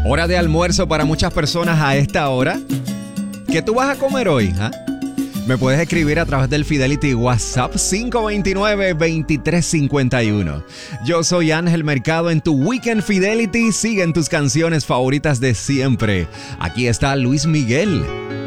Hora de almuerzo para muchas personas a esta hora. ¿Qué tú vas a comer hoy? Me puedes escribir a través del Fidelity WhatsApp 529-2351. Yo soy Ángel Mercado en tu Weekend Fidelity. Siguen tus canciones favoritas de siempre. Aquí está Luis Miguel.